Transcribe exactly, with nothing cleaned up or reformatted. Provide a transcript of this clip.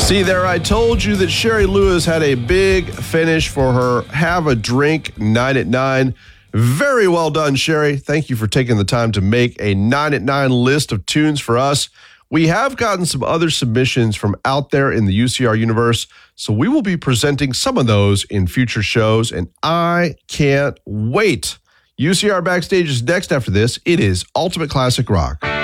See there, I told you that Sherry Lewis had a big finish for her Have a Drink nine at nine. Very well done, Sherry. Thank you for taking the time to make a nine at nine list of tunes for us. We have gotten some other submissions from out there in the U C R universe, so we will be presenting some of those in future shows, and I can't wait. U C R Backstage is next after this. It is Ultimate Classic Rock.